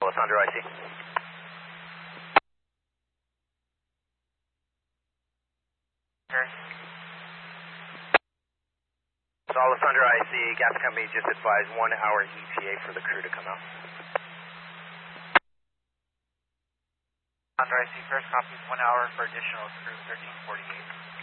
Alessandro IC. Okay. So Alessandro IC, gas company just advised 1 hour ETA for the crew to come out. Alessandro IC, first copy 1 hour for additional crew 1348.